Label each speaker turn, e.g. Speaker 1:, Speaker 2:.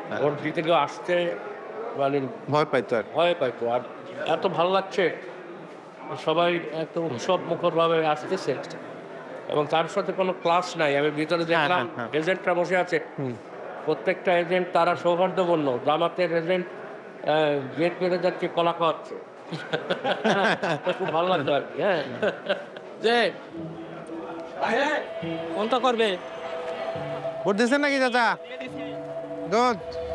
Speaker 1: Vote দিতে কেউ আসতে মানে
Speaker 2: ভয় পাইতো আর
Speaker 1: ভয় পাইতো। আর এত ভালো লাগছে, সবাই এত উৎসব মুখরভাবে আসতেছে এবং তার সাথে কোনো ক্লাস নাই। আমি ভিতরে দেখলাম এজেন্টরা বসে আছে।
Speaker 2: হুম।
Speaker 1: প্রত্যেকটা এজেন্ট তারা সৌহার্দ্যপূর্ণ। জামাতের এজেন্ট গেট ম্যানেজারকে কলা খাওয়াচ্ছে। খুব ভালো লাগতো আর কি। হ্যাঁ, যে
Speaker 3: কোনটা করবে?
Speaker 2: ভোট দিচ্ছেন নাকি চাচা? গুড।